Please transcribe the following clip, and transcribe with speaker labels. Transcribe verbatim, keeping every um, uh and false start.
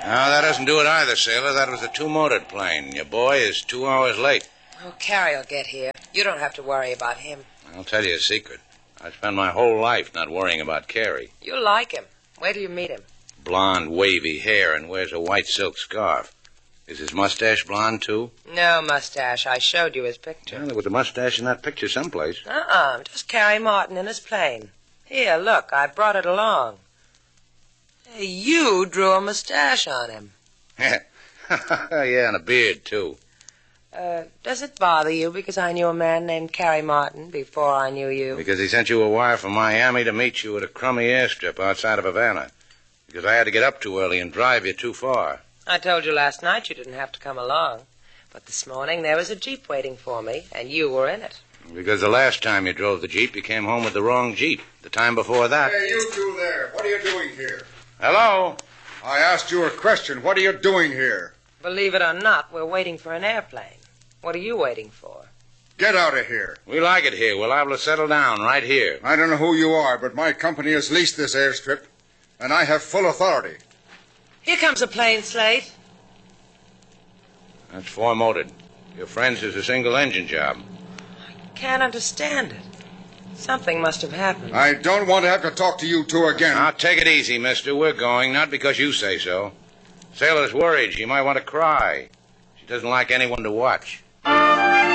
Speaker 1: that doesn't do it either, sailor. That was a two-motored plane. Your boy is two hours late.
Speaker 2: Oh, Carrie will get here. You don't have to worry about him.
Speaker 1: I'll tell you a secret. I spent my whole life not worrying about Carrie.
Speaker 2: You'll like him. Wait till you meet him.
Speaker 1: Blonde, wavy hair and wears a white silk scarf. Is his mustache blonde, too?
Speaker 2: No mustache. I showed you his picture.
Speaker 1: Yeah, there was a mustache in that picture someplace.
Speaker 2: Uh-uh. Just Carrie Martin in his plane. Here, look. I brought it along. Hey, you drew a mustache on him.
Speaker 1: Yeah, and a beard, too.
Speaker 2: Uh, does it bother you because I knew a man named Carrie Martin before I knew you?
Speaker 1: Because he sent you a wire from Miami to meet you at a crummy airstrip outside of Havana. Because I had to get up too early and drive you too far.
Speaker 2: I told you last night you didn't have to come along. But this morning there was a Jeep waiting for me, and you were in it.
Speaker 1: Because the last time you drove the Jeep, you came home with the wrong Jeep. The time before that...
Speaker 3: Hey, you two there. What are you doing here?
Speaker 1: Hello?
Speaker 3: I asked you a question. What are you doing here?
Speaker 2: Believe it or not, we're waiting for an airplane. What are you waiting for?
Speaker 3: Get out of here.
Speaker 1: We like it here. We're liable to settle down right here.
Speaker 3: I don't know who you are, but my company has leased this airstrip, and I have full authority.
Speaker 2: Here comes a plane, Slate.
Speaker 1: That's four-motored. Your friend's is a single-engine job.
Speaker 2: I can't understand it. Something must have happened.
Speaker 3: I don't want to have to talk to you two again.
Speaker 1: Now, take it easy, mister. We're going, not because you say so. Sailor's worried. She might want to cry. She doesn't like anyone to watch.